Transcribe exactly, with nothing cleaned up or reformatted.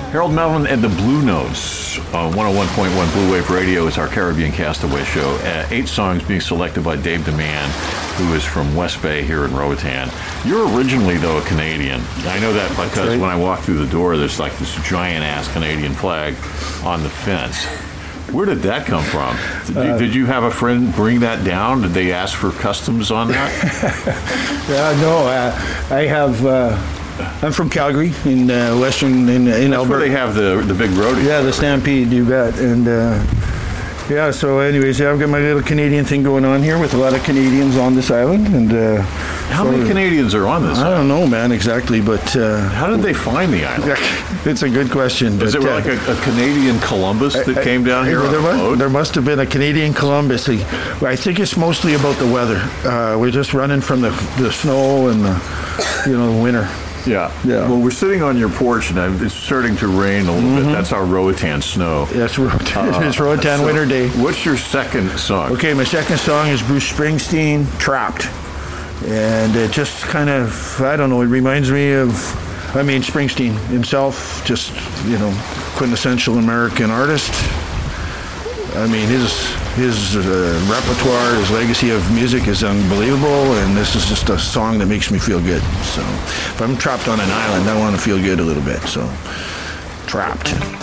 Harold Melvin and the Blue Notes on one oh one point one Blue Wave Radio is our Caribbean Castaway show. Uh, eight songs being selected by Dave DeMann, who is from West Bay here in Roatan. You're originally, though, a Canadian. I know that because right. when I walk through the door, there's like this giant-ass Canadian flag on the fence. Where did that come from? Did you, uh, did you have a friend bring that down? Did they ask for customs on that? uh, no, uh, I have... Uh, I'm from Calgary in uh, western in, in That's Alberta. Where they have the the big rodeo. Yeah, the Stampede, you bet. And uh, yeah, so anyways, yeah, I've got my little Canadian thing going on here with a lot of Canadians on this island. And uh, how so many Canadians are on this I island? don't know, man, exactly. But uh, how did they find the island? It's a good question. Is but, it like uh, a, a Canadian Columbus that I, came down here? There, on must, a boat? there must have been a Canadian Columbus. I think it's mostly about the weather. Uh, we're just running from the the snow and the you know the winter. Yeah. yeah. Well, we're sitting on your porch, and it's starting to rain a little mm-hmm. bit. That's our Roatan snow. That's Roatan. Uh, it's Roatan so winter day. What's your second song? Okay, my second song is Bruce Springsteen, Trapped. And it just kind of, I don't know, it reminds me of, I mean, Springsteen himself, just, you know, quintessential American artist. I mean, his his uh, repertoire, his legacy of music is unbelievable, and this is just a song that makes me feel good. So if I'm trapped on an island, I want to feel good a little bit. So, Trapped.